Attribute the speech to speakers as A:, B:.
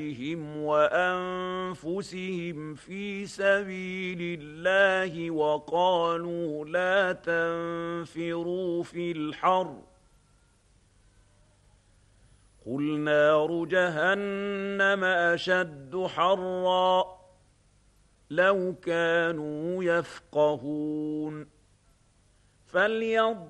A: وأنفسهم في سبيل الله وقالوا لا تنفروا في الحر قل نار جهنم أشد حرا لو كانوا يفقهون